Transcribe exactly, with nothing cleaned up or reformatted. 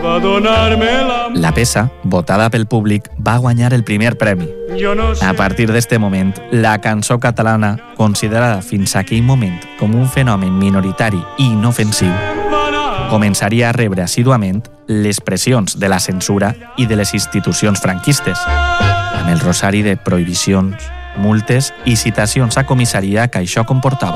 pa donar-me-la. La peça, votada pel públic, va guanyar el primer premi. Jo no sé. A partir d'este moment, la cançó catalana, considerada fins a aquell moment com un fenomen minoritari i inofensiu, començaria a rebre assíduament les pressions de la censura i de les institucions franquistes, amb el rosari de prohibicions, multes i citacions a comissaria que això comportava.